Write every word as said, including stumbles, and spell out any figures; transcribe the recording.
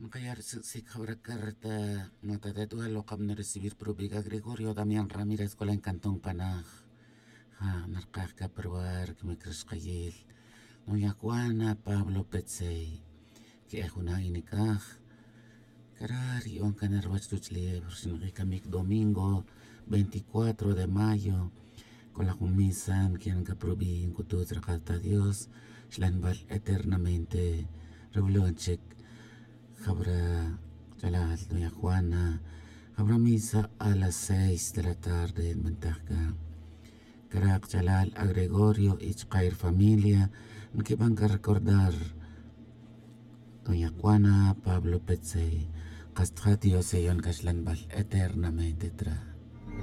Kaya si kabra carta nota de duelo kam recibir probiga Gregorio Damián Ramírez con la encantón panaj. Ha narkaka perwar que me crees kayil. No yakuana Pablo Petzey. Que es una inikaj. Carari on caner wachuchlie sin rikamik domingo veinticuatro de mayo. Con la humisan quien que probi en kutut rakata Dios. Shlanbal eternamente. Revolución check. Habrá Jalal, doña Juana, habrá misa a las seis de la tarde en Mentaca. Karak Jalal a Gregorio y Chkair familia, que van a recordar doña Juana, Pablo Petzey, Castratio Seyon Kashlanbal eternamente tra.